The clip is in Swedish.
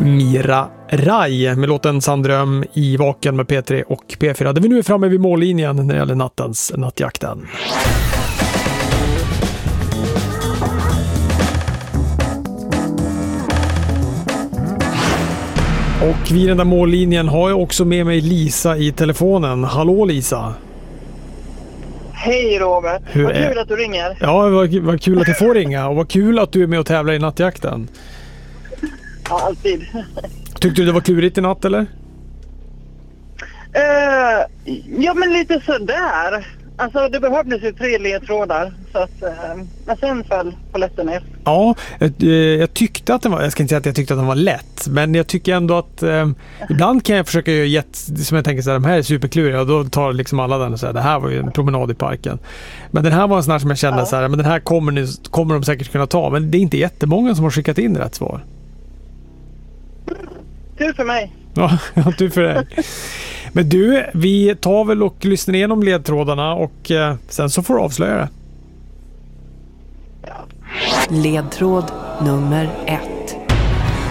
Mira Rai med låten Sanddröm i Vaken med P3 och P4. Där vi nu är framme vid mållinjen när det gäller nattjakten. Och vid den där mållinjen har jag också med mig Lisa i telefonen. Hallå Lisa! Hej Robert! Vad kul att du ringer. Ja, vad kul att jag får ringa och vad kul att du är med och tävlar i nattjakten. Ja, alltid. Tyckte du det var klurigt i natt eller? Ja, men lite sådär. Alltså det behövdes ju 3 ledtrådar så att men sen föll polletten ner. Ja, jag tyckte att den var, jag ska inte säga att jag tyckte att den var lätt, men jag tycker ändå att ibland kan jag försöka göra som jag tänker så här, de här är superkluriga och då tar liksom alla den och säger det här var ju en promenad i parken. Men den här var en sån här som jag kände så här, men den här kommer de säkert kunna ta, men det är inte jättemånga som har skickat in rätt svar. Tur för mig. Ja, tur för dig. Men du, vi tar väl och lyssnar igenom ledtrådarna och sen så får du avslöja det. Ledtråd nummer 1.